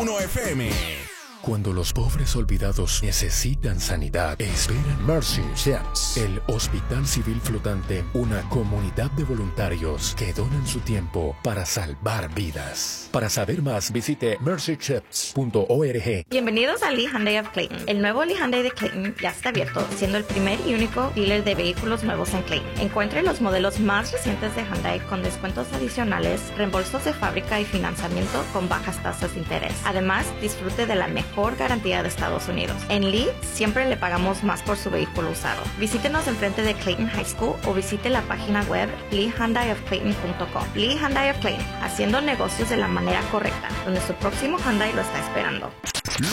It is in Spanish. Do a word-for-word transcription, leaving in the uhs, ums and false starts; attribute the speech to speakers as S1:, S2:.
S1: uno F M.
S2: Cuando los pobres olvidados necesitan sanidad, esperan Mercy Ships, el Hospital Civil Flotante, una comunidad de voluntarios que donan su tiempo para salvar vidas. Para saber más, visite mercy ships punto org.
S3: Bienvenidos a Lee Hyundai of Clayton. El nuevo Lee Hyundai de Clayton ya está abierto, siendo el primer y único dealer de vehículos nuevos en Clayton. Encuentre los modelos más recientes de Hyundai con descuentos adicionales, reembolsos de fábrica y financiamiento con bajas tasas de interés. Además, disfrute de la mejor garantía de Estados Unidos. En Lee siempre le pagamos más por su vehículo usado. Visítenos enfrente de Clayton High School o visite la página web lee hyundai of clayton punto com. Lee Hyundai of Clayton, haciendo negocios de la manera correcta, donde su próximo Hyundai lo está esperando.